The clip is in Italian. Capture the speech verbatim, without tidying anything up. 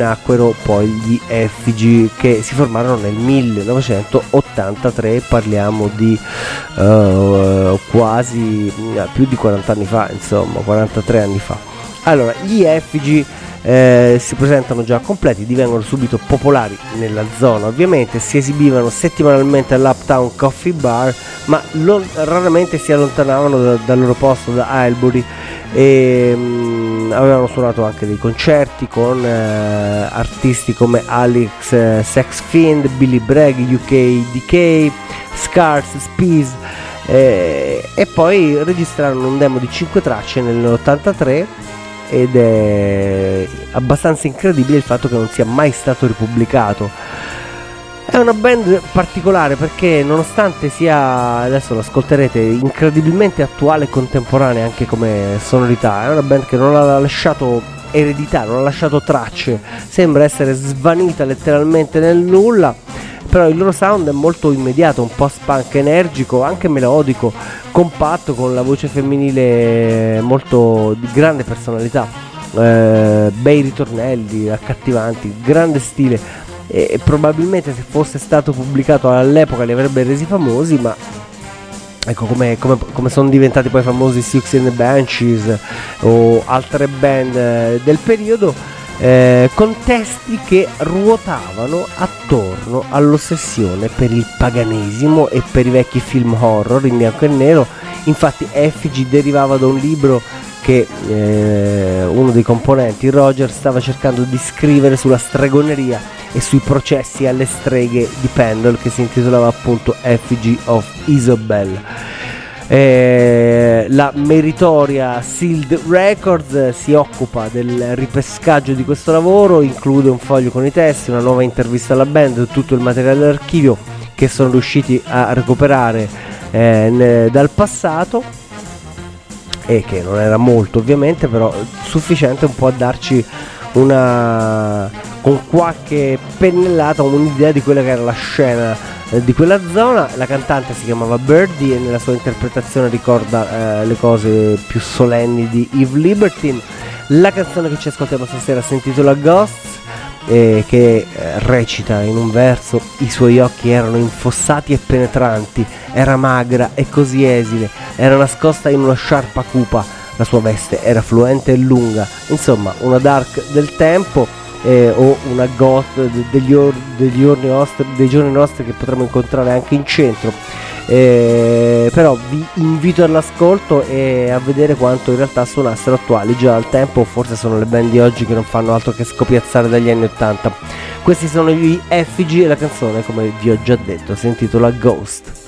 nacquero poi gli Effigy, che si formarono nel millenovecentottantatré, parliamo di uh, quasi uh, più di quaranta anni fa, insomma quarantatré anni fa. Allora, gli Effigy eh, si presentano già completi, divengono subito popolari nella zona, ovviamente si esibivano settimanalmente all'Uptown Coffee Bar, ma lo, raramente si allontanavano da, dal loro posto da Aylesbury, e mh, avevano suonato anche dei concerti con eh, artisti come Alex eh, Sex Fiend, Billy Bragg, U K D K, Scars, Spies, eh, e poi registrarono un demo di cinque tracce nell'ottantatré, ed è abbastanza incredibile il fatto che non sia mai stato ripubblicato. È una band particolare perché, nonostante sia, adesso l'ascolterete, incredibilmente attuale e contemporanea anche come sonorità, è una band che non ha lasciato eredità, non ha lasciato tracce, sembra essere svanita letteralmente nel nulla, però il loro sound è molto immediato, un post-punk energico, anche melodico, compatto, con la voce femminile molto di grande personalità, eh, bei ritornelli accattivanti, grande stile, e, e probabilmente se fosse stato pubblicato all'epoca li avrebbe resi famosi, ma ecco come, come, come sono diventati poi famosi Siouxsie and the Banshees o altre band eh, del periodo. Eh, contesti che ruotavano attorno all'ossessione per il paganesimo e per i vecchi film horror in bianco e nero. Infatti Effigy derivava da un libro che eh, uno dei componenti, Roger, stava cercando di scrivere sulla stregoneria e sui processi alle streghe di Pendle, che si intitolava appunto Effigy of Isobel. Eh, la meritoria Sealed Records si occupa del ripescaggio di questo lavoro, include un foglio con i testi, una nuova intervista alla band, tutto il materiale d'archivio che sono riusciti a recuperare eh, ne, dal passato, e che non era molto ovviamente, però sufficiente un po' a darci una, con qualche pennellata, un'idea di quella che era la scena di quella zona. La cantante si chiamava Birdie e nella sua interpretazione ricorda eh, le cose più solenni di Eve Libertine. La canzone che ci ascoltiamo stasera si intitola Ghosts, eh, che eh, recita in un verso: i suoi occhi erano infossati e penetranti, era magra e così esile, era nascosta in una sciarpa cupa, la sua veste era fluente e lunga. Insomma, una dark del tempo, Eh, o una goth degli, or- degli orni nostri, dei giorni nostri, che potremo incontrare anche in centro, eh, però vi invito all'ascolto e a vedere quanto in realtà suonassero attuali già al tempo, o forse sono le band di oggi che non fanno altro che scopiazzare dagli anni ottanta. Questi sono gli Effigy e la canzone, come vi ho già detto, si intitola Ghost.